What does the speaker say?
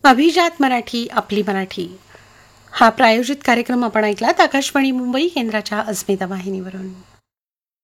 अभिजात मराठी आपली मराठी हा प्रायोजित कार्यक्रम आपण ऐकलात आकाशवाणी मुंबई केंद्राच्या अस्मिता वाहिनीवरून.